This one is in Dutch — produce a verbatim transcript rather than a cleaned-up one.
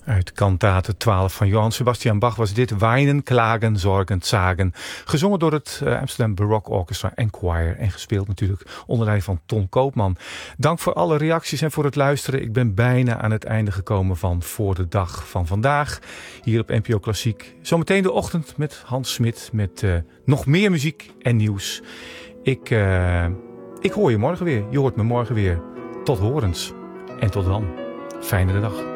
Uit kantate twaalf van Johann Sebastian Bach was dit Weinen, Klagen, Zorgen, Zagen. Gezongen door het uh, Amsterdam Baroque Orchestra en Choir. En gespeeld natuurlijk onder leiding van Ton Koopman. Dank voor alle reacties en voor het luisteren. Ik ben bijna aan het einde gekomen van Voor de Dag van vandaag. Hier op N P O Klassiek. Zometeen de ochtend met Hans Smit. Met uh, nog meer muziek en nieuws. Ik, uh, ik hoor je morgen weer. Je hoort me morgen weer. Tot horens. En tot dan. Fijne dag.